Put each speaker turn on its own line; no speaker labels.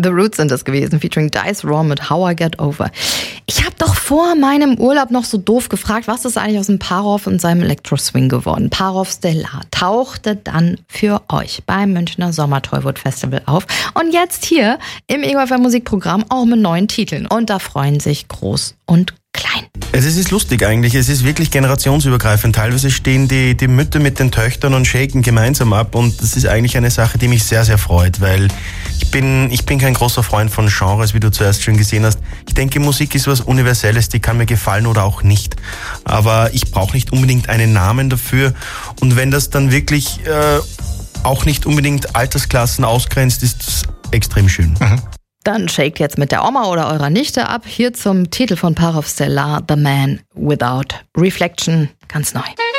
The Roots sind das gewesen, featuring Dice Raw mit How I Get Over. Ich habe doch vor meinem Urlaub noch so doof gefragt, was ist eigentlich aus dem Parov und seinem Electro-Swing geworden? Parov Stellar tauchte dann für euch beim Münchner Sommer-Tollwood Festival auf. Und jetzt hier im Ego FM Musikprogramm auch mit neuen Titeln. Und da freuen sich groß und klein.
Es ist lustig eigentlich, es ist wirklich generationsübergreifend. Teilweise stehen die Mütter mit den Töchtern und shaken gemeinsam ab und das ist eigentlich eine Sache, die mich sehr, sehr freut, weil ich bin kein großer Freund von Genres, wie du zuerst schon gesehen hast. Ich denke, Musik ist was Universelles, die kann mir gefallen oder auch nicht. Aber ich brauche nicht unbedingt einen Namen dafür und wenn das dann wirklich auch nicht unbedingt Altersklassen ausgrenzt, ist das extrem schön. Mhm.
Dann shakt jetzt mit der Oma oder eurer Nichte ab. Hier zum Titel von Parov Stellar, The Man Without Reflection. Ganz neu.